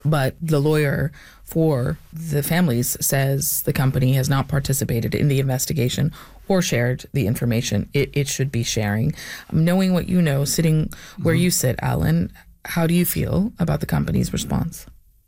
But the lawyer for the families says the company has not participated in the investigation or shared the information it should be sharing. Knowing what you know, sitting where you sit, Alan, how do you feel about the company's response?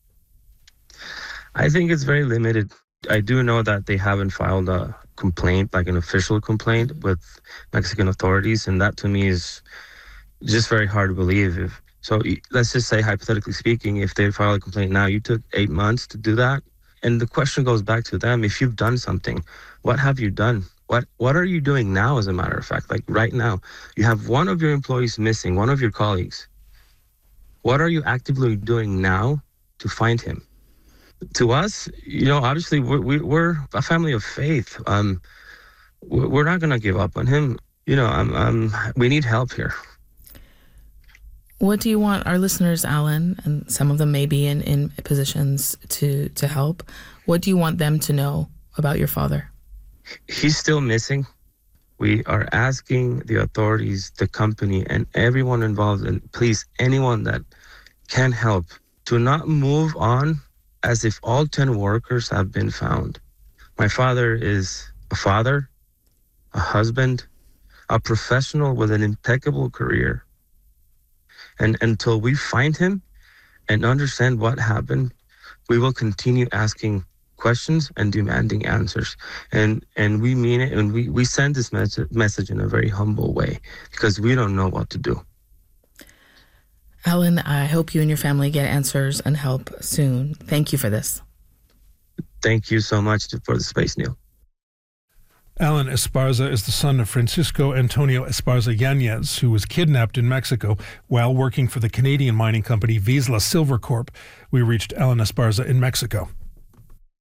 I think it's very limited. I do know that they haven't filed a complaint, like an official complaint with Mexican authorities, and that to me is just very hard to believe. So let's just say, hypothetically speaking, if they file a complaint now, you took 8 months to do that. And the question goes back to them. If you've done something, what have you done? What are you doing now, as a matter of fact? Like right now, you have one of your employees missing, one of your colleagues. What are you actively doing now to find him? To us, obviously we're a family of faith. We're not going to give up on him. We need help here. What do you want our listeners, Alan, and some of them may be in positions to help, what do you want them to know about your father? He's still missing. We are asking the authorities, the company, and everyone involved, and please, anyone that can help, to not move on as if all 10 workers have been found. My father is a father, a husband, a professional with an impeccable career. And until we find him and understand what happened, we will continue asking questions and demanding answers. And we mean it, and we send this message in a very humble way because we don't know what to do. Alan, I hope you and your family get answers and help soon. Thank you for this. Thank you so much for the space, Neil. Alan Esparza is the son of Francisco Antonio Esparza Yanez, who was kidnapped in Mexico while working for the Canadian mining company Vizsla Silver Corp. We reached Alan Esparza in Mexico.